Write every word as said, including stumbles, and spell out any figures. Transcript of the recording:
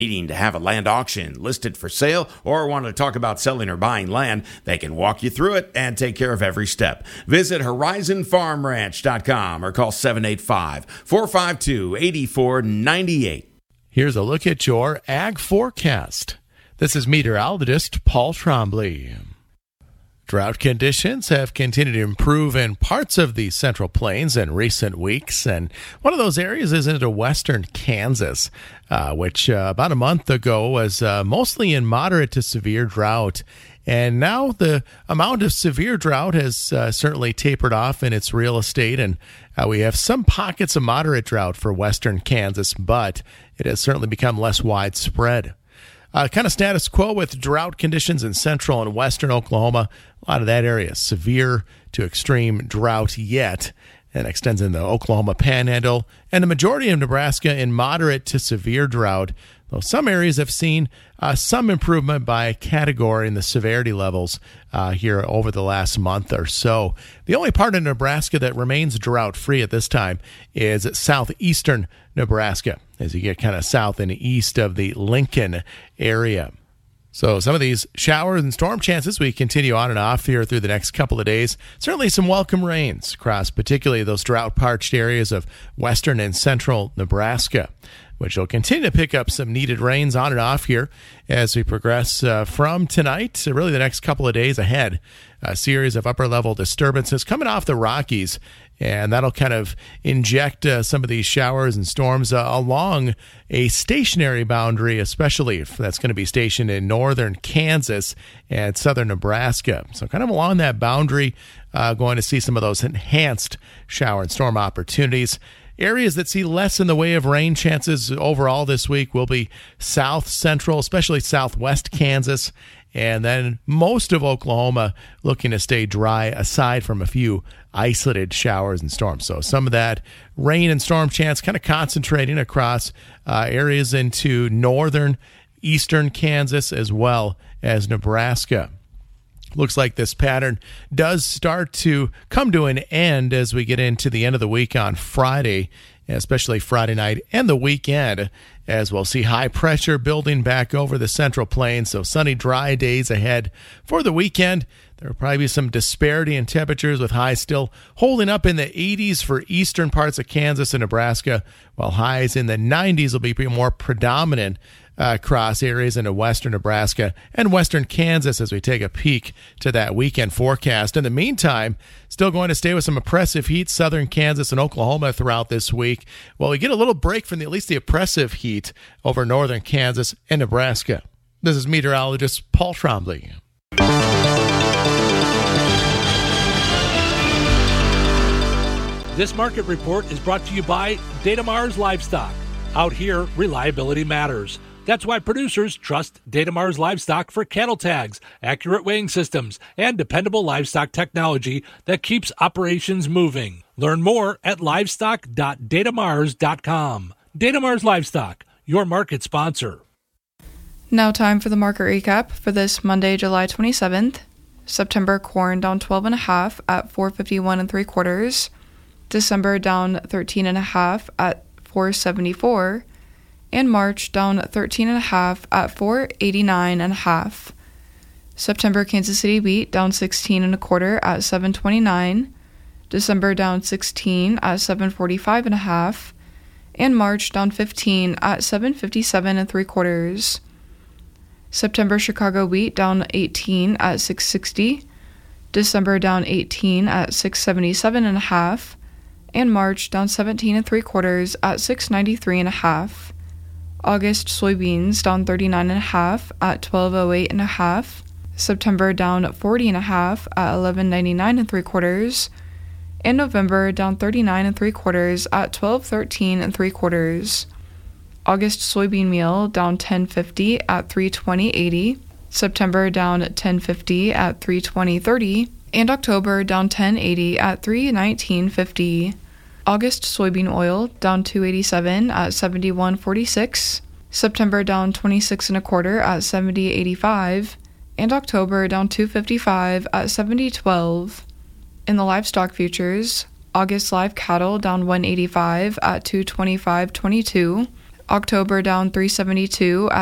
Needing to have a land auction listed for sale or want to talk about selling or buying land, they can walk you through it and take care of every step. Visit horizon farm ranch dot com or call seven eight five, four five two, eight four nine eight. Here's a look at your ag forecast. This is meteorologist Paul Trombley. Drought conditions have continued to improve in parts of the Central Plains in recent weeks, and one of those areas is into western Kansas, uh, which uh, about a month ago was uh, mostly in moderate to severe drought. And now the amount of severe drought has uh, certainly tapered off in its real estate, and uh, we have some pockets of moderate drought for western Kansas, but it has certainly become less widespread. Uh, kind of status quo with drought conditions in central and western Oklahoma. A lot of that area severe to extreme drought yet, and extends in the Oklahoma Panhandle, and the majority of Nebraska in moderate to severe drought, though some areas have seen uh, some improvement by category in the severity levels uh, here over the last month or so. The only part of Nebraska that remains drought-free at this time is southeastern Nebraska, as you get kind of south and east of the Lincoln area. So some of these showers and storm chances, we continue on and off here through the next couple of days. Certainly some welcome rains across particularly those drought-parched areas of western and central Nebraska, which will continue to pick up some needed rains on and off here as we progress uh, from tonight to really the next couple of days ahead. A series of upper-level disturbances coming off the Rockies, and that'll kind of inject uh, some of these showers and storms uh, along a stationary boundary, especially if that's going to be stationed in northern Kansas and southern Nebraska. So kind of along that boundary, uh, going to see some of those enhanced shower and storm opportunities. Areas that see less in the way of rain chances overall this week will be south central, especially southwest Kansas, and then most of Oklahoma looking to stay dry aside from a few isolated showers and storms. So some of that rain and storm chance kind of concentrating across uh, areas into northern, eastern Kansas as well as Nebraska. Looks like this pattern does start to come to an end as we get into the end of the week on Friday, especially Friday night and the weekend, as we'll see high pressure building back over the Central Plains. So sunny, dry days ahead for the weekend. There will probably be some disparity in temperatures with highs still holding up in the eighties for eastern parts of Kansas and Nebraska, while highs in the nineties will be more predominant Uh, across areas into western Nebraska and western Kansas as we take a peek to that weekend forecast. In the meantime, still going to stay with some oppressive heat, southern Kansas and Oklahoma throughout this week, while we get a little break from the, at least the oppressive heat over northern Kansas and Nebraska. This is meteorologist Paul Trombley. This market report is brought to you by Datamars Livestock. Out here, reliability matters. That's why producers trust Datamars Livestock for cattle tags, accurate weighing systems, and dependable livestock technology that keeps operations moving. Learn more at livestock dot datamars dot com. Datamars Livestock, your market sponsor. Now time for the market recap for this Monday, July twenty-seventh. September corn down twelve and a half at four fifty-one and three quarters. December down thirteen and a half at four seventy-four. And March down thirteen and a half at four eighty-nine and a half. September Kansas City wheat down sixteen and a quarter at seven twenty-nine. December down sixteen at seven forty-five and a half. And March down fifteen at seven fifty-seven and three quarters. September Chicago wheat down eighteen at six sixty. December down eighteen at six seventy-seven and a half. And March down seventeen and three quarters at six ninety-three and a half. August soybeans down thirty-nine and a half at twelve oh eight and a half. September down forty and a half at eleven ninety-nine and three quarters. And November down thirty-nine and three quarters at twelve thirteen and three quarters. August soybean meal down ten fifty at three twenty eighty. September down ten fifty at three twenty thirty. And October down ten eighty at three nineteen fifty. August soybean oil down two eighty-seven at seventy-one forty-six. September down twenty-six and a quarter at seventy eighty-five. And October down two fifty-five at seventy twelve. In the livestock futures, August live cattle down one eighty-five at two twenty-five twenty-two. October down three seventy-two